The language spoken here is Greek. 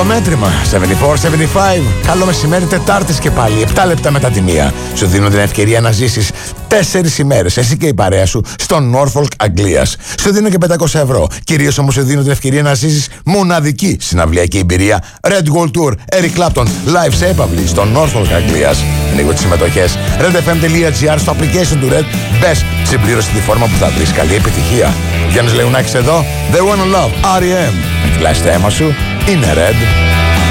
το μέτρημα. 74-75. Καλό μεσημέρι, Τετάρτης και πάλι. 7 λεπτά μετά τη μία. Σου δίνω την ευκαιρία να ζήσεις 4 ημέρες, εσύ και η παρέα σου, στο Norfolk Αγγλίας. Σου δίνω και 500 ευρώ. Κυρίως όμως σου δίνω την ευκαιρία να ζήσεις μοναδική συναυλιακή εμπειρία. Red Gold Tour, Eric Clapton, live σε έπαυλη στο Norfolk Αγγλίας. Ανοίγω τις συμμετοχές. redfm.gr, στο application του Red. Μπες, συμπλήρωσε τη φόρμα που θα βρεις. Καλή επιτυχία. Γιάννης Λεουνάκης εδώ. The One on Love, R.E.M. Με κυλάς το αίμα σου. Είναι Red.